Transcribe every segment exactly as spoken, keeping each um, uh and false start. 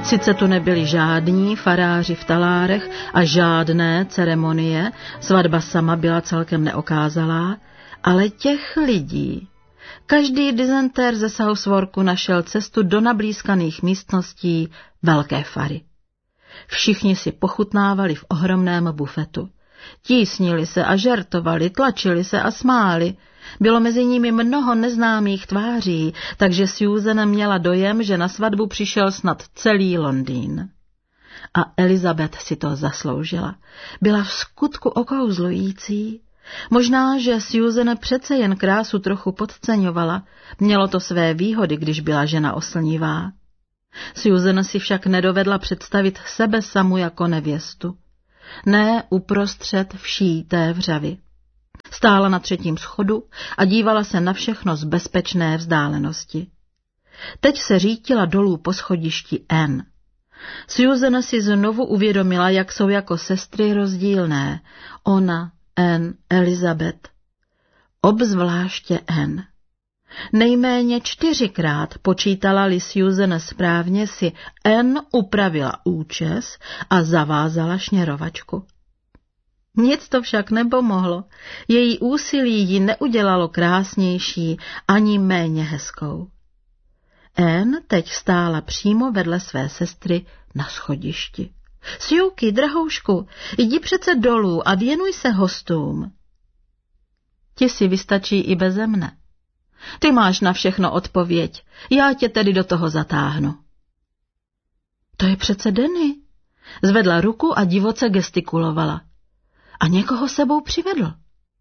Sice tu nebyli žádní faráři v talárech a žádné ceremonie, svatba sama byla celkem neokázalá, ale těch lidí. Každý dizentér ze Southwarku našel cestu do nablízkaných místností velké fary. Všichni si pochutnávali v ohromném bufetu. Tísnili se a žertovali, tlačili se a smáli. Bylo mezi nimi mnoho neznámých tváří, takže Susan měla dojem, že na svatbu přišel snad celý Londýn. A Elizabeth si to zasloužila. Byla v skutku okouzlující. Možná, že Susan přece jen krásu trochu podceňovala. Mělo to své výhody, když byla žena oslnivá. Susan si však nedovedla představit sebe samu jako nevěstu. Ne uprostřed vší té vřavy. Stála na třetím schodu a dívala se na všechno z bezpečné vzdálenosti. Teď se řítila dolů po schodišti Anne. Susan si znovu uvědomila, jak jsou jako sestry rozdílné. Ona, Anne, Elizabeth. Obzvláště Anne. Nejméně čtyřikrát, počítala-li Susan správně, si Anne upravila účes a zavázala šněrovačku. Nic to však nepomohlo. Její úsilí ji neudělalo krásnější ani méně hezkou. Anne teď stála přímo vedle své sestry na schodišti. Sjuky, drahoušku, jdi přece dolů a věnuj se hostům. Ti si vystačí i beze mne. Ty máš na všechno odpověď, já tě tedy do toho zatáhnu. To je přece Danny. Zvedla ruku a divoce gestikulovala. A někoho sebou přivedl.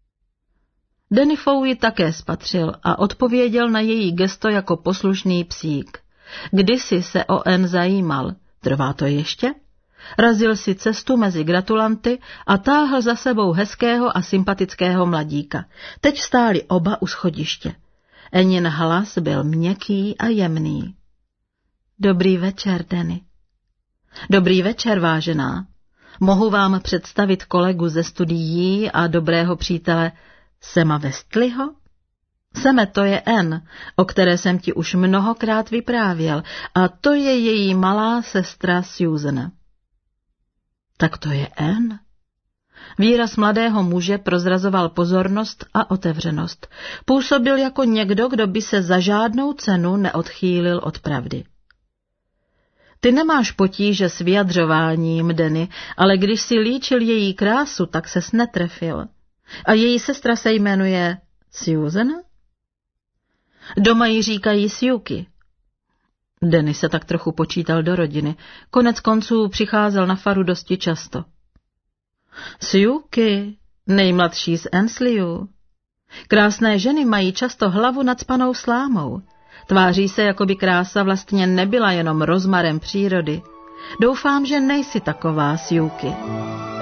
Danny Fow ji také spatřil a odpověděl na její gesto jako poslušný psík. Kdysi se o Anne zajímal, trvá to ještě? Razil si cestu mezi gratulanty a táhl za sebou hezkého a sympatického mladíka. Teď stáli oba u schodiště. Annin hlas byl měkký a jemný. Dobrý večer, Danny. Dobrý večer, vážená. Mohu vám představit kolegu ze studií a dobrého přítele Sama Westleyho? Seme, to je Anne, o které jsem ti už mnohokrát vyprávěl, a to je její malá sestra Susan. Tak to je Anne? Výraz mladého muže prozrazoval pozornost a otevřenost. Působil jako někdo, kdo by se za žádnou cenu neodchýlil od pravdy. Ty nemáš potíže s vyjadřováním, Danny, ale když si líčil její krásu, tak ses netrefil. A její sestra se jmenuje Susan? Doma jí říkají Sjuky. Danny se tak trochu počítal do rodiny. Konec konců přicházel na faru dosti často. Sjuky, nejmladší z Annesleyů. Krásné ženy mají často hlavu nacpanou slámou. Tváří se, jako by krása vlastně nebyla jenom rozmarem přírody. Doufám, že nejsi taková, Sjuky.